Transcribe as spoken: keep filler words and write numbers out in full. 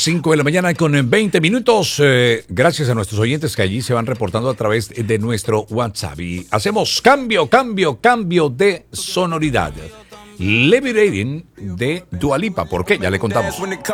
cinco de la mañana con veinte minutos. Eh, gracias a nuestros oyentes que allí se van reportando a través de nuestro WhatsApp. Y hacemos cambio, cambio, cambio de sonoridad. Levitating de Dua Lipa. ¿Por qué? Ya le contamos.